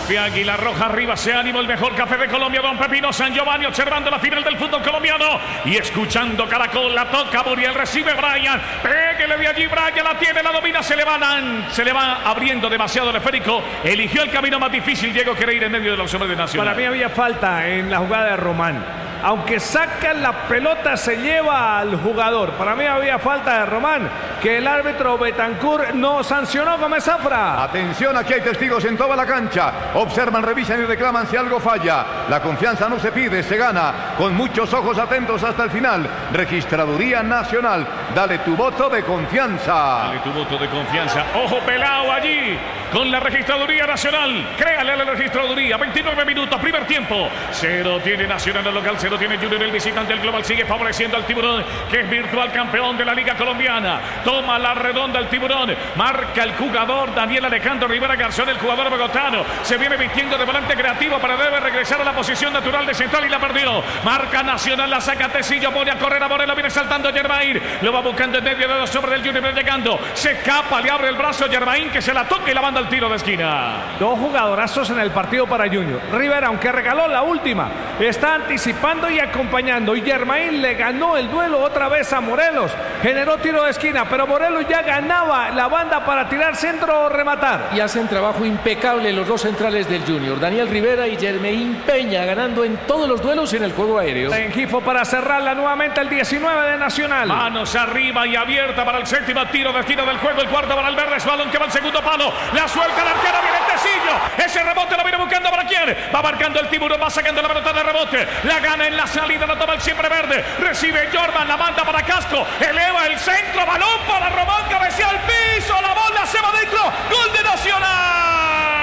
Café Águila Roja, arriba se ánimo, el mejor café de Colombia, don Pepino San Giovanni, observando la final del fútbol colombiano y escuchando Caracol. La toca Muriel, recibe Brian, pégale de allí, Brian la tiene, la domina, se le va abriendo demasiado el esférico, eligió el camino más difícil, Diego quiere ir en medio de los hombres de Nacional. Para mí había falta en la jugada de Román. Aunque saca la pelota, se lleva al jugador. Para mí había falta de Román, que el árbitro Betancourt no sancionó. Gómez Zafra. Atención, aquí hay testigos en toda la cancha. Observan, revisan y reclaman si algo falla. La confianza no se pide, se gana. Con muchos ojos atentos hasta el final. Registraduría Nacional. Dale tu voto de confianza. Dale tu voto de confianza. Ojo pelado allí con la Registraduría Nacional. Créale a la Registraduría. 29 minutos, primer tiempo. 0 tiene Nacional el local, 0 tiene Junior el visitante. El global sigue favoreciendo al Tiburón, que es virtual campeón de la Liga Colombiana. Toma la redonda el Tiburón. Marca el jugador Daniel Alejandro Rivera Garzón, el jugador bogotano. Se viene vistiendo de volante creativo para debe regresar a la posición natural de central y la perdió. Marca Nacional, la saca Tecillo, pone a correr a Morelo, viene saltando Germain. Lo va buscando en medio de los hombres del Junior, llegando. Se escapa, le abre el brazo a Germain, que se la toca y la manda al tiro de esquina. Dos jugadorazos en el partido para Junior. Rivera, aunque regaló la última, está anticipando y acompañando. Y Germain le ganó el duelo otra vez a Morelos. Generó tiro de esquina, pero Morelos ya ganaba la banda para tirar centro o rematar. Y hacen trabajo impecable los dos centrales del Junior, Daniel Rivera y Germain Peña, ganando en todos los duelos y en el juego aéreo. Engifo para cerrarla nuevamente el 19 de Nacional. Manos arriba y abierta para el séptimo tiro de esquina del juego. El cuarto para el verde, es balón que va al segundo palo. La suelta el arquero, viene el Tecillo. Ese rebote lo viene buscando para quién. Va marcando el Tiburón, va sacando la pelota de rebote. La gana en la salida, la toma el siempre verde. Recibe Jordan, la manda para Casco. Eleva el centro, balón para Román, cabecea al piso. La bola se va dentro. Gol de Nacional.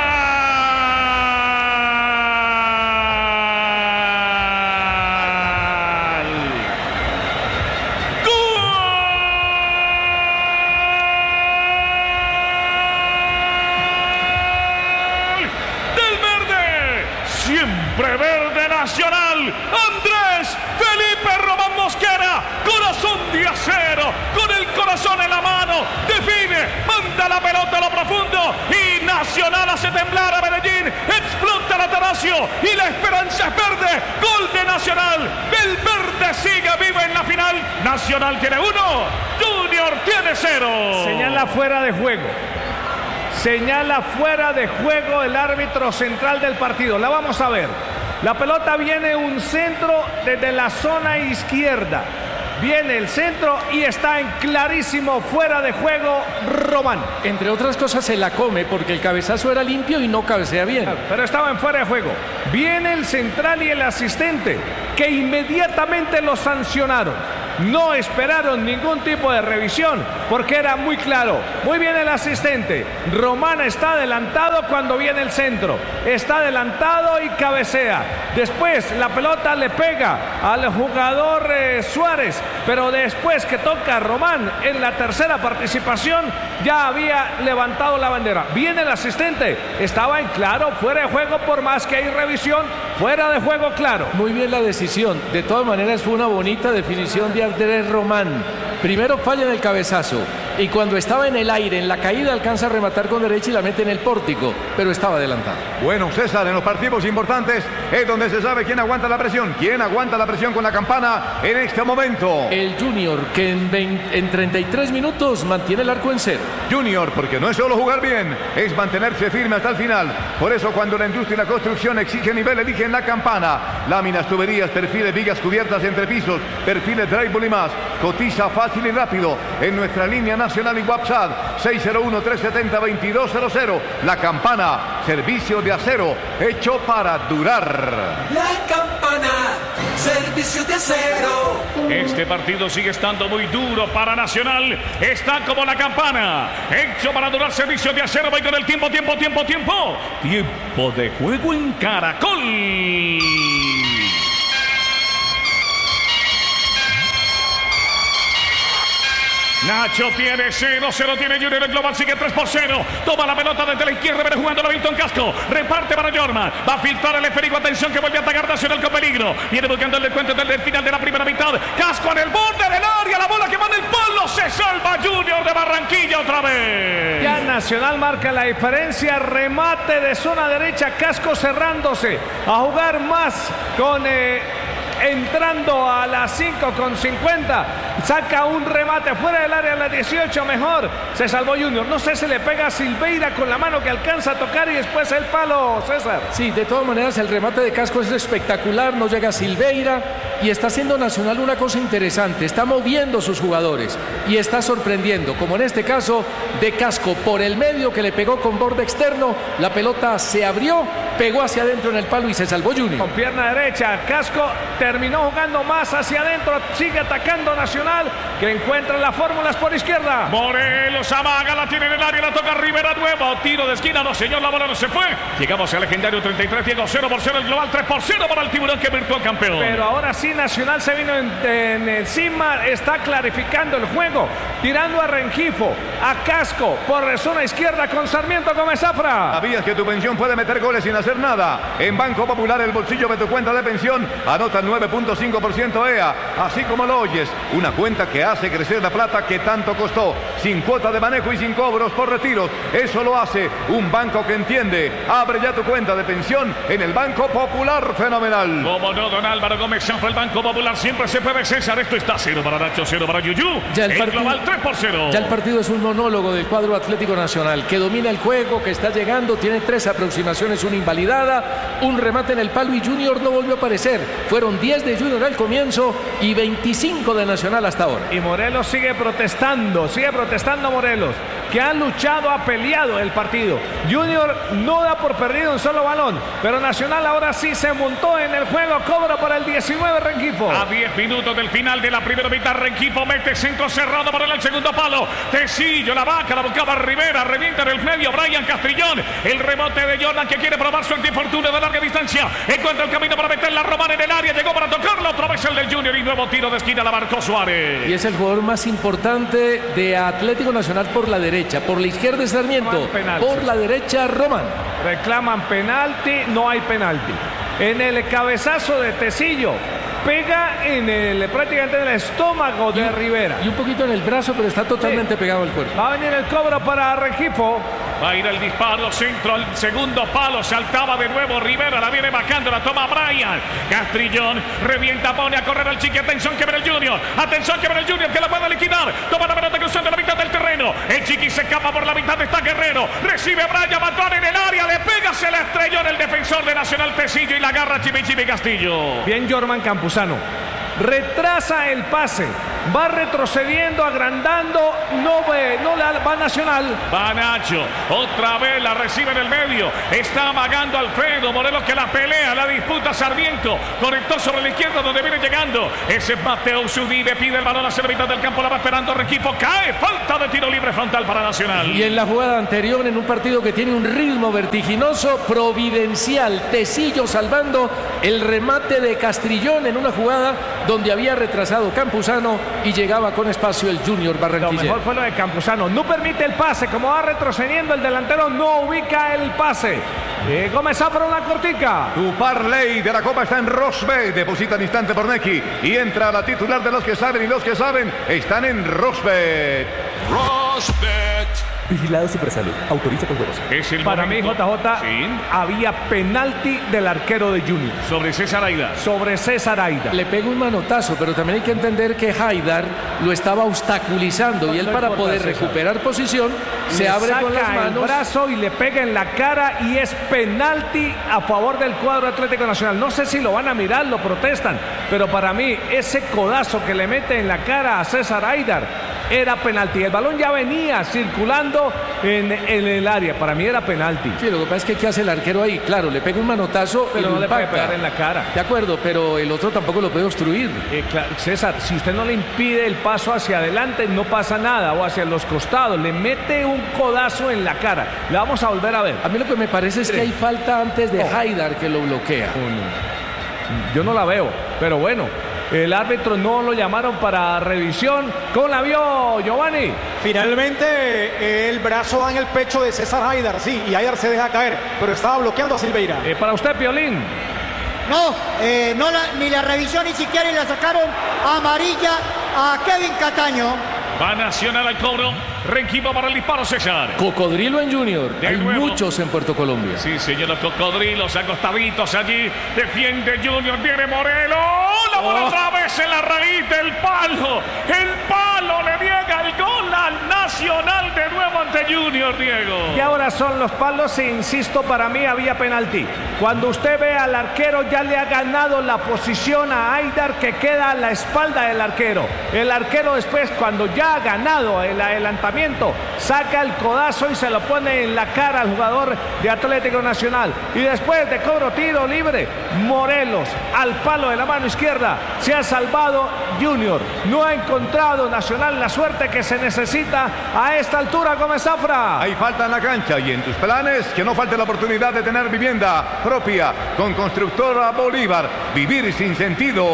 Siempre verde Nacional, Andrés Felipe Román Mosquera, corazón de acero, con el corazón en la mano, define, manda la pelota a lo profundo y Nacional hace temblar a Medellín, explota el Atanasio y la esperanza es verde, gol de Nacional, el verde sigue vivo en la final, Nacional tiene 1, Junior tiene 0. Señala fuera de juego. Señala fuera de juego el árbitro central del partido. La vamos a ver. La pelota viene un centro desde la zona izquierda. Viene el centro y está en clarísimo fuera de juego Román. Entre otras cosas se la come porque el cabezazo era limpio y no cabecea bien. Pero estaba en fuera de juego. Viene el central y el asistente, que inmediatamente lo sancionaron. No esperaron ningún tipo de revisión porque era muy claro. Muy bien el asistente. Román está adelantado cuando viene el centro. Está adelantado y cabecea. Después la pelota le pega al jugador Suárez. Pero después que toca Román en la tercera participación ya había levantado la bandera. Viene el asistente. Estaba en claro, fuera de juego por más que hay revisión. Fuera de juego claro. Muy bien la decisión. De todas maneras fue una bonita definición de Andrés Román. Primero falla en el cabezazo y cuando estaba en el aire, en la caída, alcanza a rematar con derecha y la mete en el pórtico, pero estaba adelantado. Bueno, César, en los partidos importantes es donde se sabe quién aguanta la presión. ¿Quién aguanta la presión con la campana en este momento? El Junior, que en 33 minutos mantiene el arco en cero. Junior, porque no es solo jugar bien, es mantenerse firme hasta el final. Por eso cuando la industria y la construcción exige nivel, eligen la campana. Láminas, tuberías, perfiles, vigas cubiertas entre pisos, perfiles drywall y más. Cotiza fácil y rápido en nuestra línea nacional y WhatsApp 601-370-2200. La campana, servicio de acero hecho para durar. La campana, servicio de acero. Este partido sigue estando muy duro para Nacional. Está como la campana, hecho para durar, servicio de acero. Voy con el tiempo. Tiempo de juego en Caracol. Nacho tiene 0-0, tiene Junior, el global sigue 3-0. Toma la pelota desde la izquierda, viene jugando la Milton Casco. Reparte para Jorman. Va a filtrar el esférico. Atención que vuelve a atacar Nacional con peligro. Viene buscando el descuento desde el final de la primera mitad. Casco en el borde del área. La bola que manda el palo. Se salva Junior de Barranquilla otra vez. Ya Nacional marca la diferencia. Remate de zona derecha. Casco cerrándose. A jugar más con... entrando a las 5:50, saca un remate fuera del área a las 18, mejor, se salvó Junior. No sé si le pega a Silveira con la mano que alcanza a tocar y después el palo, César. Sí, de todas maneras el remate de Casco es espectacular, no llega Silveira y está haciendo Nacional una cosa interesante, está moviendo sus jugadores y está sorprendiendo, como en este caso de Casco por el medio que le pegó con borde externo, la pelota se abrió, pegó hacia adentro en el palo y se salvó Junior. Con pierna derecha, Casco terminó jugando más hacia adentro, sigue atacando Nacional, que encuentra las fórmulas por izquierda. Morelos amaga, la tiene en el área, la toca Rivera nuevo, tiro de esquina, no señor, la bola no se fue. Llegamos al legendario 33, Diego 0-0, el global 3-0 para el Tiburón que virtuó campeón. Pero ahora sí Nacional se vino encima, está clarificando el juego, tirando a Rengifo, a Casco, por zona izquierda con Sarmiento Gómez Zafra. ¿Sabías que tu pensión puede meter goles sin hacer nada? En Banco Popular el bolsillo de tu cuenta de pensión anota 9.5% EA, así como lo oyes, una cuenta que hace crecer la plata que tanto costó, sin cuota de manejo y sin cobros por retiros. Eso lo hace un banco que entiende. Abre ya tu cuenta de pensión en el Banco Popular. Fenomenal. Como no, don Álvaro Gómez Zafra, el Banco Popular siempre se puede, César. Esto está 0 para Nacho, 0 para Yuyu. Ya el global 3-0. Ya el partido es un monólogo del cuadro Atlético Nacional, que domina el juego, que está llegando, tiene 3 aproximaciones, una invalidada, un remate en el palo y Junior no volvió a aparecer. Fueron 10 de Junior al comienzo y 25 de Nacional hasta ahora. Y Morelos sigue protestando Morelos, que ha luchado, ha peleado el partido. Junior no da por perdido un solo balón, pero Nacional ahora sí se montó en el juego, cobra para el 19 Rengifo. A 10 minutos del final de la primera mitad, Rengifo mete centro cerrado para el segundo palo. Tecillo, la vaca, la buscaba Rivera, revienta en el medio, Brian Castrillón. El rebote de Jordan que quiere probar su antifortuna de larga distancia. Encuentra el camino para meter la Román en el área, llegó para tocarla, otra vez el del Junior y nuevo tiro de esquina, la marcó Suárez. Y es el jugador más importante de Atlético Nacional por la derecha, por la izquierda es Sarmiento, por la derecha Román. Reclaman penalti, no hay penalti. En el cabezazo de Tecillo, pega prácticamente en el estómago de Rivera. Y un poquito en el brazo, pero está totalmente pegado al cuerpo. Va a venir el cobro para Rengifo. Va a ir el disparo, centro al segundo palo, saltaba de nuevo Rivera, la viene bajando, la toma Brian. Castrillón, revienta, pone a correr al Chiqui, atención que viene el Junior, atención que viene el Junior, que la puede liquidar. Toma la pelota cruzando la mitad del terreno. El Chiqui se escapa por la mitad, está Guerrero. Recibe Brian, Matón en el área, le pega, se la estrelló en el defensor de Nacional Tecillo y la agarra Chimichimi Castillo. Bien Jorman Campuzano. Retrasa el pase, va retrocediendo, agrandando, no va Nacional. Va Nacho, otra vez la recibe en el medio, está amagando Alfredo Morelos que la pelea, la disputa Sarmiento, conectó sobre la izquierda donde viene llegando, ese es Mateo Usubibe, pide el balón hacia la mitad del campo, la va esperando Rengifo, cae, falta de tiro libre frontal para Nacional. Y en la jugada anterior, en un partido que tiene un ritmo vertiginoso, providencial, Tecillo salvando el remate de Castrillón en una jugada donde había retrasado Campuzano y llegaba con espacio el Junior Barranquilla. Lo mejor fue lo de Campuzano, no permite el pase, como va retrocediendo el delantero, no ubica el pase. Gómez Zafra, una cortica. Tu parlay de la Copa está en Rosbet. Deposita al instante por Nequi y entra a la titular de los que saben y los que saben están en Rosbet. Rosbet. Vigilado Supersalud. Autoriza con juegos. Para mí, JJ, ¿sí? Había penalti del arquero de Junior. Sobre César Aida. Sobre César Aida. Le pega un manotazo, pero también hay que entender que Haidar lo estaba obstaculizando y él para poder recuperar posición se abre con las manos. El brazo y le pega en la cara y es penalti a favor del cuadro Atlético Nacional. No sé si lo van a mirar, lo protestan, pero para mí ese codazo que le mete en la cara a César Aidar era penalti. El balón ya venía circulando en el área. Para mí era penalti. Sí, lo que pasa es que ¿qué hace el arquero ahí? Claro, le pega un manotazo, pero no le puede pegar en la cara. De acuerdo, pero el otro tampoco lo puede obstruir. Claro, César, si usted no le impide el paso hacia adelante, no pasa nada, o hacia los costados. Le mete un codazo en la cara. La vamos a volver a ver. A mí lo que me parece es que hay falta antes de Haidar que lo bloquea. Yo no la veo, pero bueno. El árbitro no lo llamaron para revisión. ¿Cómo la vio, Giovanni? Finalmente el brazo va en el pecho de César Haidar, sí, y Haidar se deja caer, pero estaba bloqueando a Silveira. Para usted, Piolín. No, ni la revisión ni siquiera, y la sacaron amarilla a Kevin Cataño. Va Nacional al cobro. Rengifo para el disparo, César. Cocodrilo en Junior. Hay muchos en Puerto Colombia. Sí, señor, los cocodrilos acostaditos allí. Defiende Junior. Viene Morelos. La bola otra vez en la raíz del palo. El palo le niega el gol al Nacional de nuevo ante Junior, Diego. Y ahora son los palos e insisto, para mí había penalti. Cuando usted ve al arquero, ya le ha ganado la posición a Haidar, que queda a la espalda del arquero. El arquero después, cuando ya ha ganado el adelantamiento, saca el codazo y se lo pone en la cara al jugador de Atlético Nacional. Y después de cobro tiro libre, Morelos al palo de la mano izquierda. Se ha salvado Junior. No ha encontrado Nacional la suerte que se necesita a esta altura, Gómez Zafra. Hay falta en la cancha y en tus planes que no falte la oportunidad de tener vivienda propia con Constructora Bolívar. Vivir sin sentido.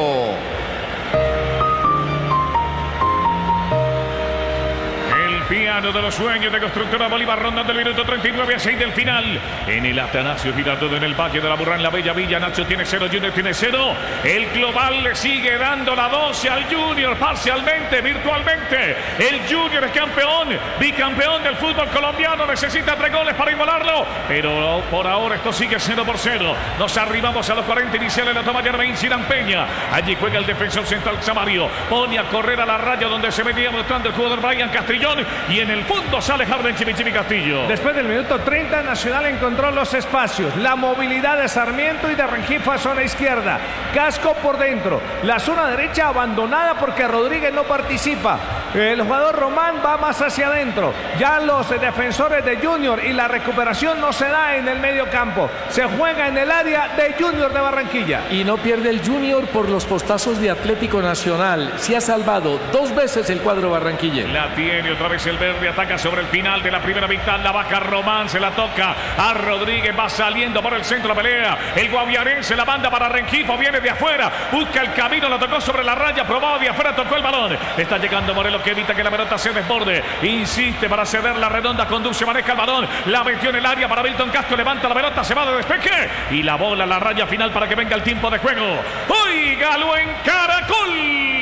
Piano de los sueños de Constructora Bolívar, rondando el minuto 39 a 6 del final. En el Atanasio Girardot, en el Valle de la Burrán, la Bella Villa. Nacho tiene 0, Junior tiene 0. El global le sigue dando la 12 al Junior, parcialmente, virtualmente. El Junior es campeón, bicampeón del fútbol colombiano. Necesita 3 goles para igualarlo, pero por ahora esto sigue 0-0. Nos arribamos a los 40 iniciales. La toma Yermain Sirán Peña. Allí juega el defensor central Samario. Pone a correr a la raya donde se venía mostrando el jugador Brian Castrillón. Y en el fondo sale Harden Chimichimi Castillo. Después del minuto 30, Nacional encontró los espacios, la movilidad de Sarmiento y de Rengifo a zona izquierda. Casco por dentro, la zona derecha abandonada porque Rodríguez no participa. El jugador Román va más hacia adentro. Ya los defensores de Junior y la recuperación no se da en el medio campo. Se juega en el área de Junior de Barranquilla. Y no pierde el Junior por los postazos de Atlético Nacional. Se ha salvado 2 veces el cuadro barranquilla. La tiene otra vez el verde, ataca sobre el final de la primera mitad. La baja Román, se la toca a Rodríguez. Va saliendo por el centro la pelea. El guaviarense la manda para Rengifo. Viene de afuera, busca el camino, la tocó sobre la raya. Probado de afuera, tocó el balón. Está llegando Morelos, que evita que la pelota se desborde. Insiste para ceder la redonda, conduce, maneja el balón. La metió en el área para Milton Castro. Levanta la pelota, se va de despeje. Y la bola a la raya final para que venga el tiempo de juego. Óigalo en Caracol.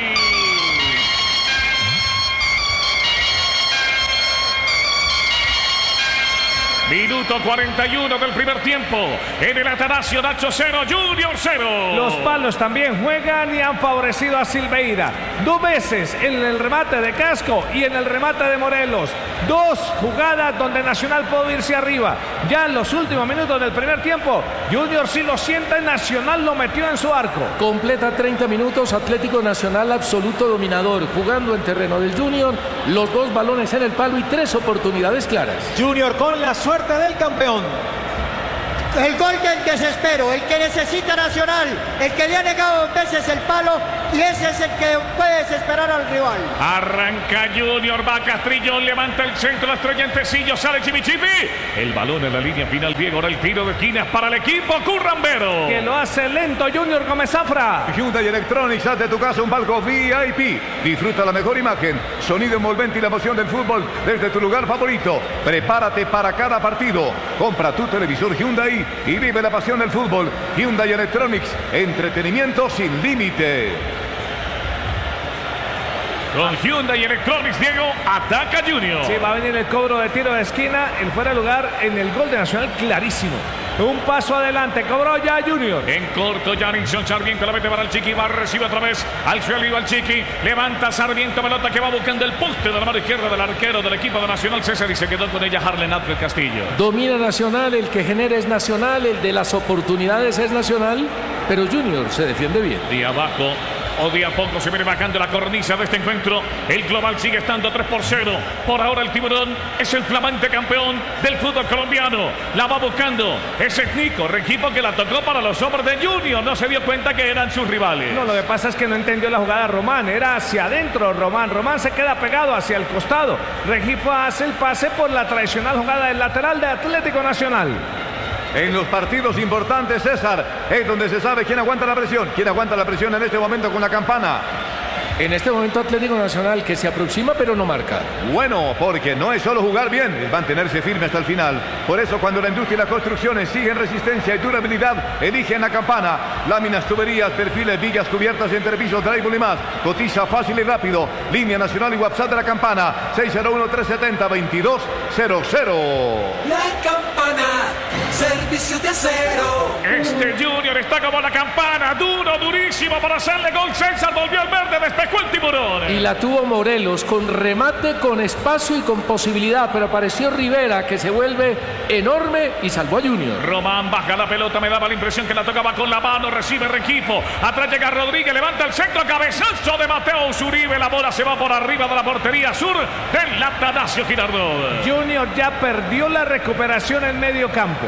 Minuto 41 del primer tiempo. En el Atanasio, Nacho 0, Junior 0. Los palos también juegan y han favorecido a Silveira. 2 veces en el remate de Casco y en el remate de Morelos. 2 jugadas donde Nacional pudo irse arriba. Ya en los últimos minutos del primer tiempo, Junior sí lo siente, Nacional lo metió en su arco. Completa 30 minutos, Atlético Nacional absoluto dominador, jugando en terreno del Junior, los 2 balones en el palo y 3 oportunidades claras. Junior con la suerte del campeón. El gol del desespero, el que necesita Nacional, el que le ha negado 2 veces el palo, y ese es el que puede desesperar al rival. Arranca Junior, va Castrillón, levanta el centro, la estrella en Tecillo, sale Chimichimi. El balón en la línea final, Diego, ahora el tiro de esquinas para el equipo currambero. Que lo hace lento Junior Gómez Zafra. Hyundai Electronics, haz de tu casa un palco VIP. Disfruta la mejor imagen, sonido envolvente y la emoción del fútbol desde tu lugar favorito. Prepárate para cada partido. Compra tu televisor Hyundai y vive la pasión del fútbol. Hyundai Electronics, entretenimiento sin límite. Con Hyundai Electronics, Diego, ataca Junior. Sí, va a venir el cobro de tiro de esquina, el fuera de lugar en el gol de Nacional, clarísimo. Un paso adelante, cobró ya Junior. En corto, Jarinson Sarmiento la mete para el Chiqui, va, recibe otra vez al suelo y va el Chiqui. Levanta Sarmiento, pelota que va buscando el poste de la mano izquierda del arquero del equipo de Nacional, César, y se quedó con ella Harlen Alfred Castillo. Domina Nacional, el que genera es Nacional, el de las oportunidades es Nacional, pero Junior se defiende bien. De abajo o de a poco se viene bajando la cornisa de este encuentro. El global sigue estando 3-0. Por ahora el Tiburón es el flamante campeón del fútbol colombiano. La va buscando ese Nico Rengifo, que la tocó para los hombres de Junior. No se dio cuenta que eran sus rivales. No, lo que pasa es que no entendió la jugada Román. Era hacia adentro Román. Román se queda pegado hacia el costado. Rengifo hace el pase por la tradicional jugada del lateral de Atlético Nacional. En los partidos importantes, César, es donde se sabe quién aguanta la presión. ¿Quién aguanta la presión en este momento con la campana? En este momento Atlético Nacional, que se aproxima pero no marca. Bueno, porque no es solo jugar bien, es mantenerse firme hasta el final. Por eso cuando la industria y las construcciones exigen resistencia y durabilidad, eligen la campana. Láminas, tuberías, perfiles, vigas, cubiertas, entrepisos, drywall y más. Cotiza fácil y rápido. Línea nacional y WhatsApp de la campana 601-370-2200. La campana, servicio de acero. Este Junior está como la campana, duro, durísimo para hacerle gol. César volvió al verde, despejó el tiburón. Y la tuvo Morelos con remate, con espacio y con posibilidad, pero apareció Rivera, que se vuelve enorme y salvó a Junior. Román baja la pelota, me daba la impresión que la tocaba con la mano, recibe Rengifo, atrás llega Rodríguez, levanta el centro, cabezazo de Mateo Uribe, la bola se va por arriba de la portería sur del Atanasio Girardot. Junior ya perdió la recuperación en medio campo.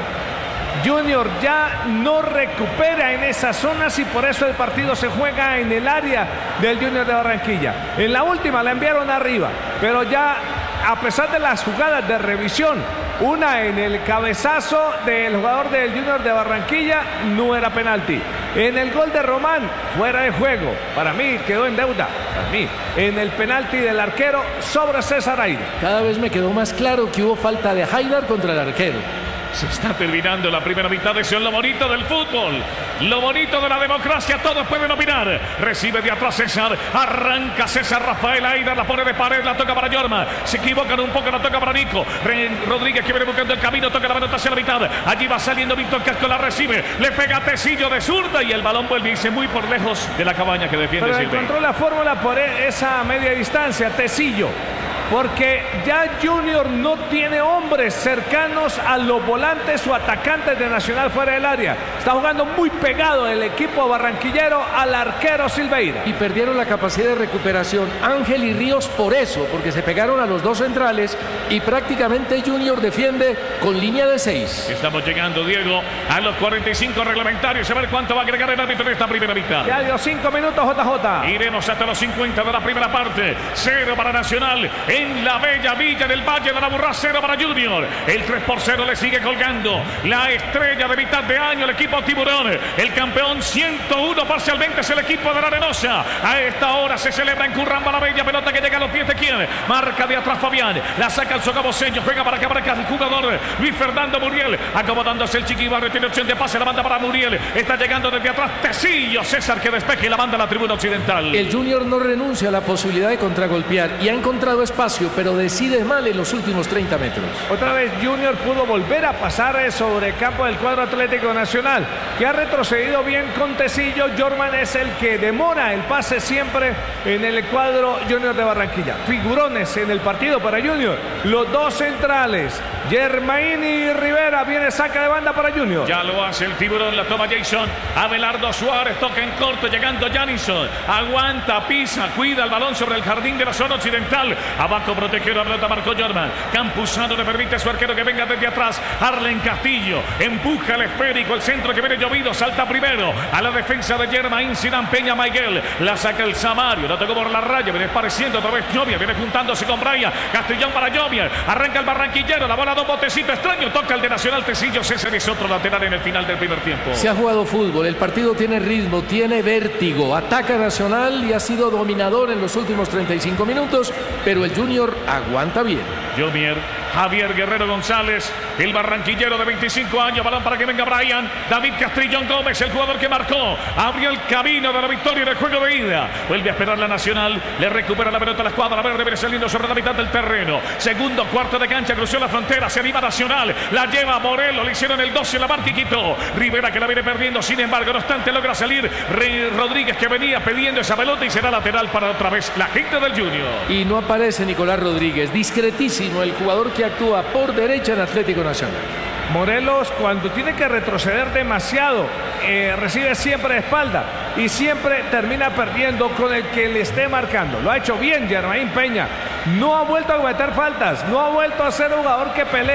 Junior ya no recupera en esas zonas y por eso el partido se juega en el área del Junior de Barranquilla. En la última la enviaron arriba, pero ya a pesar de las jugadas de revisión, una en el cabezazo del jugador del Junior de Barranquilla, no era penalti. En el gol de Román, fuera de juego. Para mí quedó en deuda. Para mí, en el penalti del arquero sobre César Haidar. Cada vez me quedó más claro que hubo falta de Haidar contra el arquero. Se está terminando la primera mitad. Eso es lo bonito del fútbol, lo bonito de la democracia. Todos pueden opinar. Recibe de atrás César, arranca César Rafael Haidar, la pone de pared, la toca para Yorma, se equivocan un poco, la toca para Nico Rodríguez, que viene buscando el camino, toca la pelota hacia la mitad. Allí va saliendo Víctor Casco, la recibe, le pega a Tecillo de zurda y el balón vuelve y se muy por lejos de la cabaña que defiende Pero Silva. encontró la fórmula por esa media distancia, Tecillo. Porque ya Junior no tiene hombres cercanos a los volantes o atacantes de Nacional fuera del área. Está jugando muy pegado el equipo barranquillero al arquero Silveira. Y perdieron la capacidad de recuperación Ángel y Ríos por eso, porque se pegaron a los dos centrales y prácticamente Junior defiende con línea de 6. Estamos llegando, Diego, a los 45 reglamentarios. A ver cuánto va a agregar el árbitro en esta primera mitad. Ya dio 5 minutos, JJ. Iremos hasta los 50 de la primera parte. 0 para Nacional en la bella villa del Valle de la Burrá, 0 para Junior. El 3-0 le sigue colgando la estrella de mitad de año, el equipo Tiburón. El campeón 101 parcialmente es el equipo de la Arenosa. A esta hora se celebra en Curramba la bella pelota que llega a los pies de quién. Marca de atrás Fabián, la saca el sogaboseño, juega para acá el jugador Luis Fernando Muriel, acomodándose el Chiquibarrio, tiene opción de pase, la banda para Muriel, está llegando desde atrás Tecillo, César que despeje y la manda a la tribuna occidental. El Junior no renuncia a la posibilidad de contragolpear y ha encontrado espacio, pero decide mal en los últimos 30 metros. Otra vez Junior pudo volver a pasar sobre el campo del cuadro Atlético Nacional, que ha retrocedido bien con Tecillo. Jorman es el que demora el pase siempre en el cuadro Junior de Barranquilla. Figurones en el partido para Junior, los dos centrales, Germain y Rivera. Viene saca de banda para Junior. Ya lo hace el Tiburón, la toma Jason. Abelardo Suárez toca en corto, llegando Janison. Aguanta, pisa, cuida el balón sobre el jardín de la zona occidental. Abajo protegió la pelota, marcó Jorman. Campuzano le permite a su arquero que venga desde atrás. Arlen Castillo empuja el esférico, el centro que viene llovido, salta primero a la defensa de Germain. Sinan Peña Maiguel, la saca el Samario, la tocó por la raya, viene pareciendo otra vez Llovia, viene juntándose con Brian. Castellón para Llovia, arranca el barranquillero, la bola da un botecito extraño, toca el de Nacional Tecillo. César es otro lateral en el final del primer tiempo. Se ha jugado fútbol, el partido tiene ritmo, tiene vértigo, ataca Nacional y ha sido dominador en los últimos 35 minutos, pero el Junior aguanta bien. Jomier, Javier Guerrero González, el barranquillero de 25 años, balón para que venga Brian. David Castrillón Gómez, el jugador que marcó, abrió el camino de la victoria en el juego de ida. Vuelve a esperar la Nacional, le recupera la pelota a la escuadra verde, viene saliendo sobre la mitad del terreno. Segundo cuarto de cancha, cruzó la frontera, se anima Nacional, la lleva Morelos, le hicieron el 12 en la marca y quitó. Rivera que la viene perdiendo, sin embargo, no obstante logra salir Rodríguez, que venía pidiendo esa pelota y será lateral para otra vez la gente del Junior. Y no aparece Nicolás Rodríguez, discretísimo el jugador que actúa por derecha en Atlético Nacional. Morelos, cuando tiene que retroceder demasiado, recibe siempre de espalda y siempre termina perdiendo con el que le esté marcando. Lo ha hecho bien Germain Peña, no ha vuelto a cometer faltas, no ha vuelto a ser un jugador que pelea,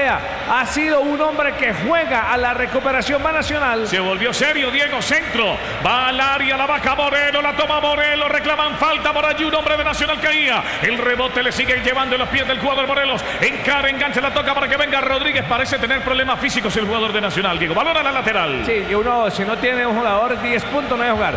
ha sido un hombre que juega a la recuperación. Va Nacional. Se volvió serio Diego, centro. Va al área, la baja Morelos, la toma Morelos. Reclaman falta por allí, un hombre de Nacional caía. El rebote le sigue llevando en los pies del jugador Morelos. Encara, engancha, la toca para que venga Rodríguez. Parece tener problemas físicos el jugador de Nacional. Diego, balón a la lateral. Sí, y uno, si no tiene un jugador 10 puntos, no debe jugar.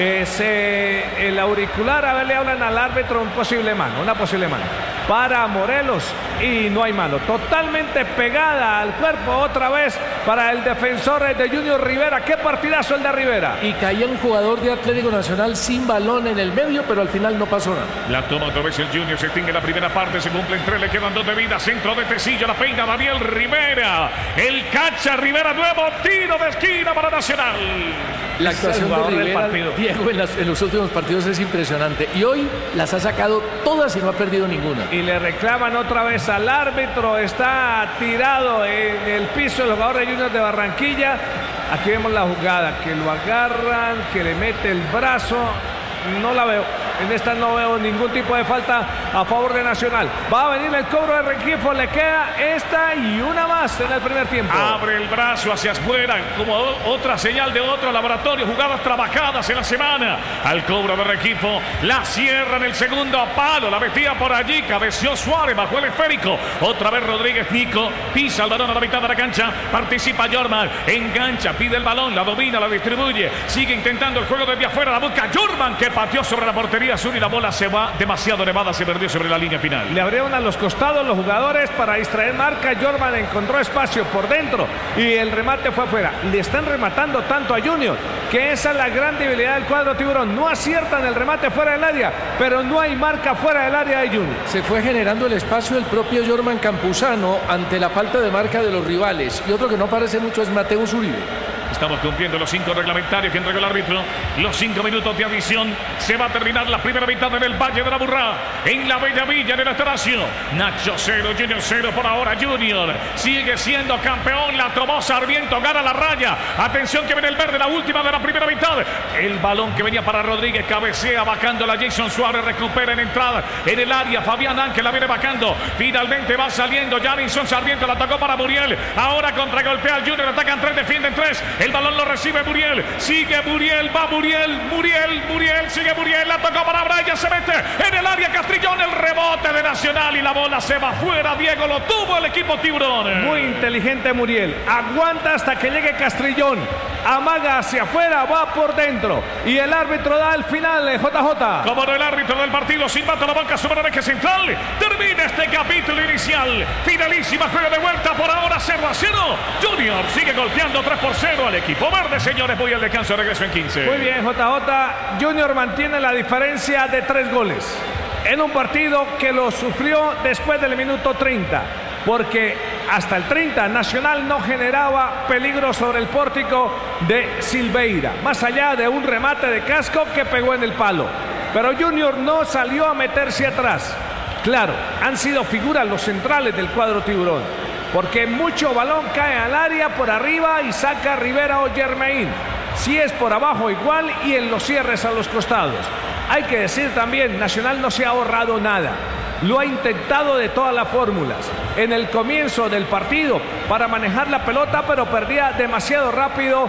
El auricular, a ver, le hablan al árbitro una posible mano para Morelos y no hay mano. Totalmente pegada al cuerpo otra vez para el defensor de Junior Rivera. Qué partidazo el de Rivera. Y caía un jugador de Atlético Nacional sin balón en el medio, pero al final no pasó nada. La toma otra vez el Junior, se extingue la primera parte, se cumplen 3, le quedan 2 de vida. Centro de Tecillo, la peina Daniel Rivera. El cacha Rivera, nuevo tiro de esquina para Nacional. La actuación de Rivera, Diego, en los últimos partidos es impresionante. Y hoy las ha sacado todas y no ha perdido ninguna. Y le reclaman otra vez al árbitro. Está tirado en el piso el jugador de Junior de Barranquilla. Aquí vemos la jugada, que lo agarran, que le mete el brazo. No la veo. En esta no veo ningún tipo de falta a favor de Nacional. Va a venir el cobro de Rengifo. Le queda esta y una más en el primer tiempo. Abre el brazo hacia afuera como otra señal de otro laboratorio. Jugadas trabajadas en la semana. Al cobro de Rengifo. La cierra en el segundo palo. La metía por allí. Cabeció Suárez bajo el esférico. Otra vez Rodríguez Nico. Pisa el balón a la mitad de la cancha. Participa Jorman. Engancha. Pide el balón. La domina. La distribuye. Sigue intentando el juego desde afuera. La busca Jorman, que pateó sobre la portería azul y la bola se va demasiado elevada, se perdió sobre la línea final. Le abrieron a los costados los jugadores para distraer marca. Jorman encontró espacio por dentro y el remate fue afuera. Le están rematando tanto a Junior que esa es la gran debilidad del cuadro tiburón. No aciertan el remate fuera del área, pero no hay marca fuera del área de Junior. Se fue generando el espacio el propio Jorman Campuzano ante la falta de marca de los rivales. Y otro que no aparece mucho es Mateus Uribe. Estamos cumpliendo los 5 reglamentarios que entregó el árbitro. Los 5 minutos de adición. Se va a terminar la primera mitad en el Valle de la Burrá. En la Bella Villa, en el Estacio. Nacho 0, Junior 0 por ahora. Junior sigue siendo campeón. La tomó Sarmiento, gana la raya. Atención que viene el verde, la última de la primera mitad. El balón que venía para Rodríguez. Cabecea, bajando la Jason Suárez. Recupera en entrada en el área. Fabián Ángel la viene bajando. Finalmente va saliendo Janison Sarmiento. La tocó para Muriel. Ahora contragolpea al Junior. Atacan 3, defienden 3. El balón lo recibe Muriel. Sigue Muriel. Va Muriel. Muriel. Sigue Muriel. La tocó para Braya. Se mete en el área Castrillón. El rebote de Nacional y la bola se va fuera. Diego, lo tuvo el equipo tiburón. Muy inteligente Muriel. Aguanta hasta que llegue Castrillón. Amaga hacia afuera. Va por dentro. Y el árbitro da el final. JJ. Como no, el árbitro del partido silbando la banca sobre el eje central. Termina este capítulo inicial. Finalísima juego de vuelta. Por ahora 0-0. Junior sigue golpeando 3-0 al equipo verde, señores. Voy al descanso, regreso en 15. Muy bien, JJ. Junior mantiene la diferencia de 3 goles en un partido que lo sufrió después del minuto 30, porque hasta el 30 Nacional no generaba peligro sobre el pórtico de Silveira, más allá de un remate de Casco que pegó en el palo. Pero Junior no salió a meterse atrás. Claro, han sido figuras los centrales del cuadro tiburón, porque mucho balón cae al área por arriba y saca Rivera o Germain. Si es por abajo igual y en los cierres a los costados. Hay que decir también, Nacional no se ha ahorrado nada. Lo ha intentado de todas las fórmulas. En el comienzo del partido para manejar la pelota, pero perdía demasiado rápido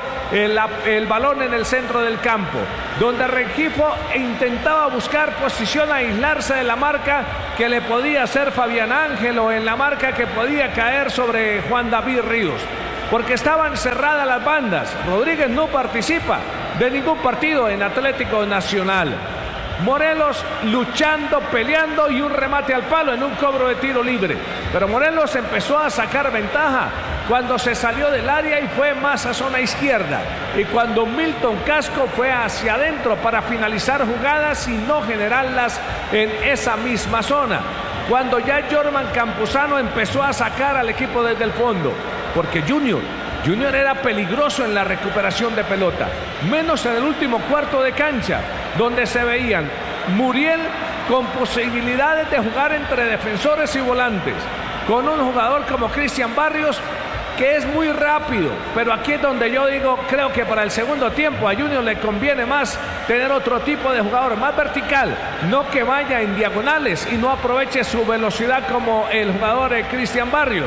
el balón en el centro del campo, donde Rengifo intentaba buscar posición, aislarse de la marca que le podía hacer Fabián Ángel o en la marca que podía caer sobre Juan David Ríos, porque estaban cerradas las bandas. Rodríguez no participa de ningún partido en Atlético Nacional. Morelos luchando, peleando y un remate al palo en un cobro de tiro libre. Pero Morelos empezó a sacar ventaja cuando se salió del área y fue más a zona izquierda. Y cuando Milton Casco fue hacia adentro para finalizar jugadas y no generarlas en esa misma zona. Cuando ya Jorman Campuzano empezó a sacar al equipo desde el fondo. Porque Junior era peligroso en la recuperación de pelota, menos en el último cuarto de cancha, donde se veían Muriel con posibilidades de jugar entre defensores y volantes, con un jugador como Cristian Barrios, que es muy rápido, pero aquí es donde yo digo, creo que para el segundo tiempo a Junior le conviene más tener otro tipo de jugador, más vertical, no que vaya en diagonales y no aproveche su velocidad como el jugador Cristian Barrios.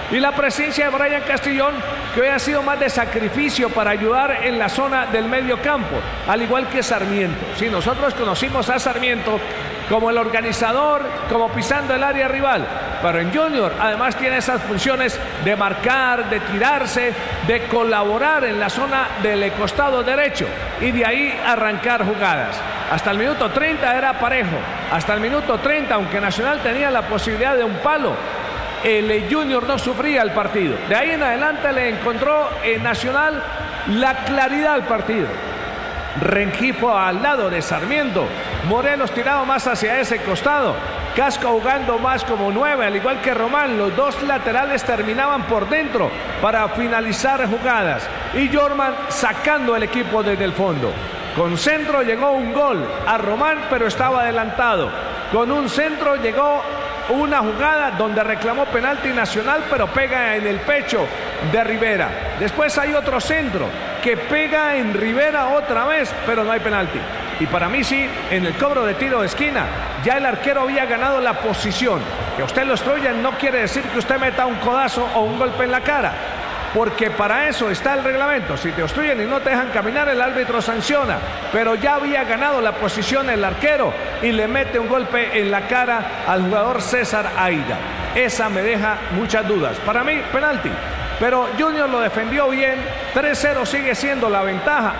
Y la presencia de Brian Castillón, que hoy ha sido más de sacrificio para ayudar en la zona del medio campo, al igual que Sarmiento. Sí, nosotros conocimos a Sarmiento como el organizador, como pisando el área rival, pero en Junior además tiene esas funciones de marcar, de tirarse, de colaborar en la zona del costado derecho y de ahí arrancar jugadas. Hasta el minuto 30 era parejo, hasta el minuto 30, aunque Nacional tenía la posibilidad de un palo, el Junior no sufría el partido. De ahí en adelante le encontró Nacional la claridad al partido. Rengifo al lado de Sarmiento, Morelos tirado más hacia ese costado, Casco jugando más como 9, al igual que Román. Los dos laterales terminaban por dentro para finalizar jugadas y Jorman sacando el equipo desde el fondo. Con centro llegó un gol a Román, pero estaba adelantado. Con un centro llegó una jugada donde reclamó penalti Nacional, pero pega en el pecho de Rivera. Después hay otro centro que pega en Rivera otra vez, pero no hay penalti. Y para mí sí, en el cobro de tiro de esquina, ya el arquero había ganado la posición. Que usted lo obstruyan no quiere decir que usted meta un codazo o un golpe en la cara, porque para eso está el reglamento. Si te obstruyen y no te dejan caminar, el árbitro sanciona, pero ya había ganado la posición el arquero y le mete un golpe en la cara al jugador César Aida. Esa me deja muchas dudas. Para mí, penalti, pero Junior lo defendió bien. 3-0 sigue siendo la ventaja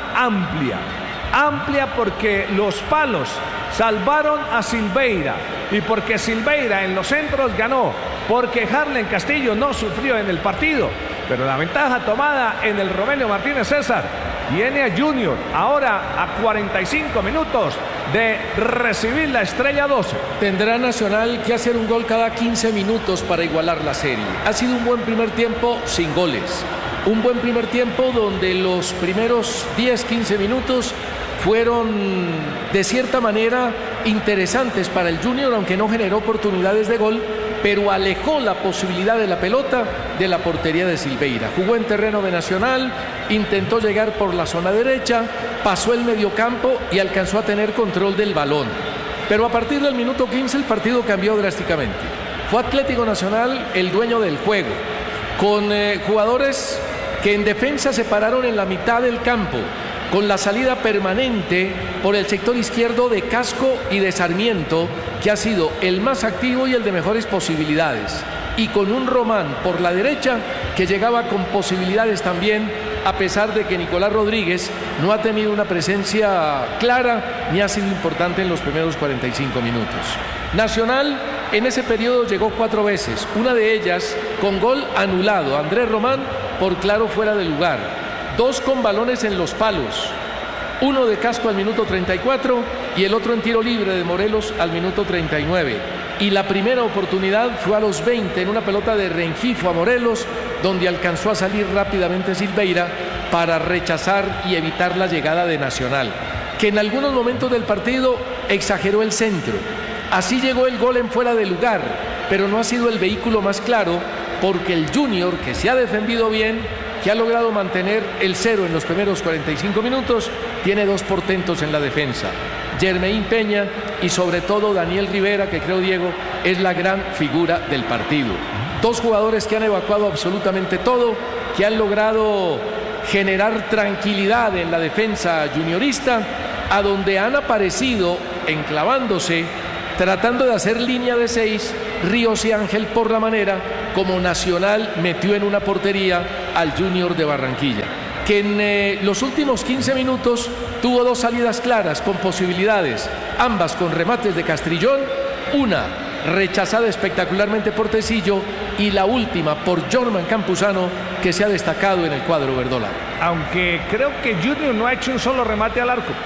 amplia porque los palos salvaron a Silveira y porque Silveira en los centros ganó, porque Harlen Castillo no sufrió en el partido. Pero la ventaja tomada en el Romelio Martínez César viene a Junior ahora a 45 minutos de recibir la estrella 12. Tendrá Nacional que hacer un gol cada 15 minutos para igualar la serie. Ha sido un buen primer tiempo sin goles. Un buen primer tiempo donde los primeros 10-15 minutos fueron de cierta manera interesantes para el Junior, aunque no generó oportunidades de gol, pero alejó la posibilidad de la pelota de la portería de Silveira. Jugó en terreno de Nacional, intentó llegar por la zona derecha, pasó el mediocampo y alcanzó a tener control del balón. Pero a partir del minuto 15 el partido cambió drásticamente. Fue Atlético Nacional el dueño del juego, con jugadores que en defensa se pararon en la mitad del campo, con la salida permanente por el sector izquierdo de Casco y de Sarmiento, que ha sido el más activo y el de mejores posibilidades, y con un Román por la derecha que llegaba con posibilidades también, a pesar de que Nicolás Rodríguez no ha tenido una presencia clara ni ha sido importante en los primeros 45 minutos. Nacional en ese periodo llegó 4 veces, una de ellas con gol anulado, Andrés Román por claro fuera de lugar, 2 con balones en los palos, uno de Casco al minuto 34 y el otro en tiro libre de Morelos al minuto 39. Y la primera oportunidad fue a los 20 en una pelota de Rengifo a Morelos, donde alcanzó a salir rápidamente Silveira para rechazar y evitar la llegada de Nacional, que en algunos momentos del partido exageró el centro. Así llegó el gol en fuera de lugar, pero no ha sido el vehículo más claro, porque el Junior, que se ha defendido bien, que ha logrado mantener el 0 en los primeros 45 minutos, tiene 2 portentos en la defensa. Jermain Peña y sobre todo Daniel Rivera, que creo, Diego, es la gran figura del partido. 2 jugadores que han evacuado absolutamente todo, que han logrado generar tranquilidad en la defensa juniorista, a donde han aparecido enclavándose, tratando de hacer línea de 6, Ríos y Ángel, por la manera como Nacional metió en una portería al Junior de Barranquilla, que en los últimos 15 minutos tuvo 2 salidas claras con posibilidades, ambas con remates de Castrillón, una rechazada espectacularmente por Tecillo y la última por Jorman Campuzano, que se ha destacado en el cuadro verdolaga. Aunque creo que Junior no ha hecho un solo remate al arco.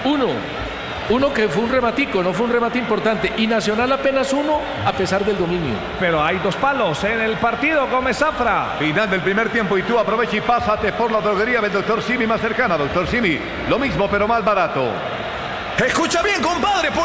Uno que fue un rematico, no fue un remate importante, y Nacional apenas 1 a pesar del dominio. Pero hay 2 palos en el partido, Gómez Zafra. Final del primer tiempo y tú aprovecha y pásate por la droguería del Dr. Simi más cercana. Dr. Simi, lo mismo pero más barato. Escucha bien, compadre.